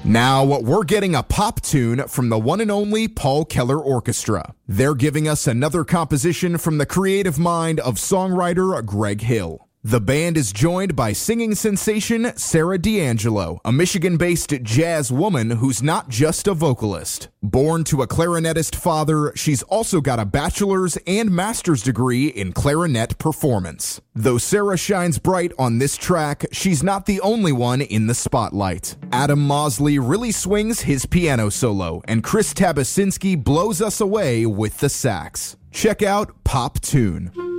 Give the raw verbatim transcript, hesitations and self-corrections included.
Now, we're getting a pop tune from the one and only Paul Keller Orchestra. They're giving us another composition from the creative mind of songwriter Greg Hill. The band is joined by singing sensation Sarah D'Angelo, a Michigan-based jazz woman who's not just a vocalist. Born to a clarinetist father, she's also got a bachelor's and master's degree in clarinet performance. Though Sarah shines bright on this track, she's not the only one in the spotlight. Adam Mosley really swings his piano solo, and Chris Tabasinski blows us away with the sax. Check out Pop Tune.